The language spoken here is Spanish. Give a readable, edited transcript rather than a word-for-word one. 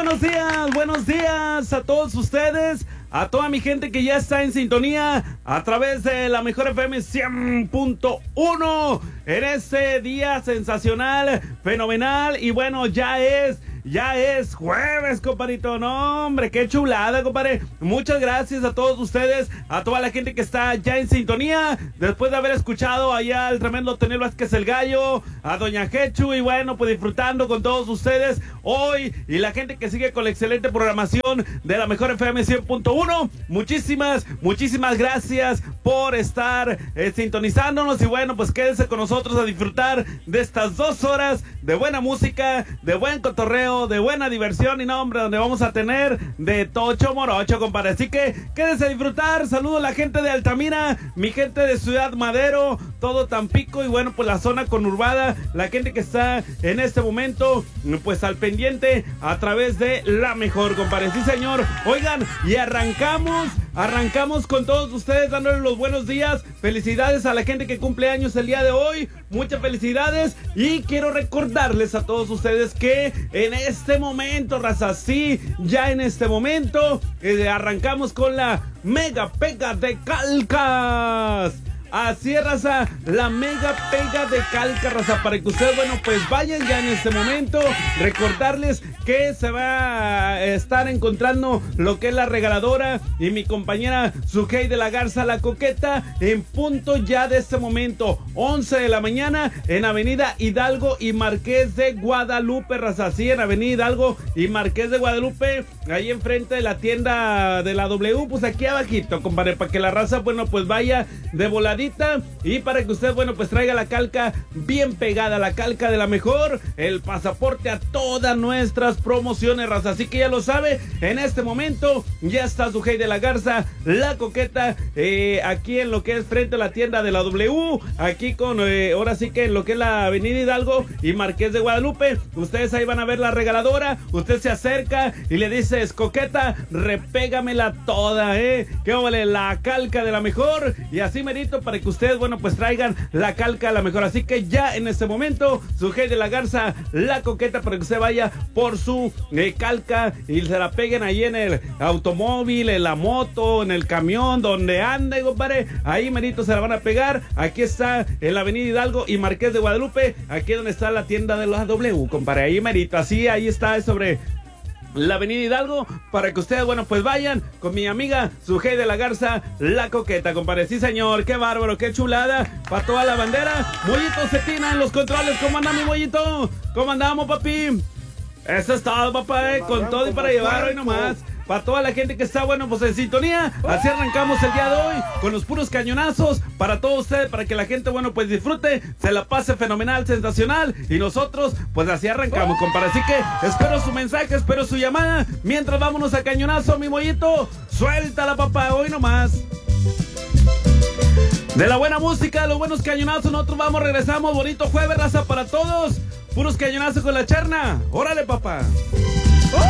buenos días a todos ustedes, a toda mi gente que ya está en sintonía a través de la Mejor FM 100.1 en este día sensacional, fenomenal y bueno, ya es jueves, compadrito. No, hombre, qué chulada, compadre. Muchas gracias a todos ustedes, a toda la gente que está ya en sintonía, después de haber escuchado allá al tremendo Tonel Vázquez el Gallo, a Doña Jechu, y bueno, pues disfrutando con todos ustedes hoy, y la gente que sigue con la excelente programación de la Mejor FM 100.1. Muchísimas gracias por estar sintonizándonos, y bueno, pues quédense con nosotros a disfrutar de estas 2 horas de buena música, de buen cotorreo, de buena diversión y no, hombre, donde vamos a tener de tocho morocho, compadre. Así que quédense a disfrutar. Saludo a la gente de Altamira, mi gente de Ciudad Madero, todo Tampico y bueno, pues la zona conurbada, la gente que está en este momento pues al pendiente a través de la Mejor, compadre. Sí, señor. Oigan, y arrancamos con todos ustedes dándoles los buenos días. Felicidades a la gente que cumple años el día de hoy. Muchas felicidades, y quiero recordarles a todos ustedes que en este momento, raza, sí, ya en este momento arrancamos con la mega pega de calcas. Así es, raza, la mega pega de calca, raza, para que ustedes, bueno, pues vayan ya en este momento. Recordarles que se va a estar encontrando lo que es la regaladora y mi compañera Sujei de la Garza, la coqueta, en punto ya de este momento, 11 de la mañana, en Avenida Hidalgo y Marqués de Guadalupe, raza, sí, en Avenida Hidalgo y Marqués de Guadalupe, ahí enfrente de la tienda de la W, pues aquí abajito, compadre, para que la raza, bueno, pues vaya de voladita, y para que usted, bueno, pues traiga la calca bien pegada, la calca de la Mejor, el pasaporte a todas nuestras promociones, raza. Así que ya lo sabe, en este momento ya está Sujei de la Garza, la coqueta, aquí en lo que es frente a la tienda de la W, aquí con, ahora sí que en lo que es la Avenida Hidalgo y Marqués de Guadalupe. Ustedes ahí van a ver la regaladora, usted se acerca y le dices: coqueta, repégamela toda, que vale la calca de la Mejor, y así merito, para que ustedes, bueno, pues traigan la calca a la Mejor. Así que ya en este momento, Sujei de la Garza, la coqueta, para que usted vaya por su calca y se la peguen ahí en el automóvil, en la moto, en el camión, donde ande, compadre. Ahí merito se la van a pegar. Aquí está en la Avenida Hidalgo y Marqués de Guadalupe, aquí donde está la tienda de la W, compadre. Ahí merito, así, ahí está sobre la Avenida Hidalgo, para que ustedes, bueno, pues vayan con mi amiga Sujei de la Garza, la coqueta, compadre. Sí, señor, qué bárbaro, qué chulada, para toda la bandera. Mollito Cetina en los controles. ¿Cómo andamos, Mollito? ¿Cómo andamos, papi? Eso es todo, papá, con todo y para llevar hoy nomás. Para toda la gente que está, bueno, pues en sintonía. Así arrancamos el día de hoy, con los puros cañonazos para todos ustedes, para que la gente, bueno, pues disfrute, se la pase fenomenal, sensacional. Y nosotros, pues así arrancamos, compadre. Así que espero su mensaje, espero su llamada. Mientras vámonos a cañonazo, mi Mollito. Suéltala, papá, hoy nomás. De la buena música, los buenos cañonazos, nosotros vamos, regresamos. Bonito jueves, raza, para todos. Puros cañonazos con la charna. Órale, papá.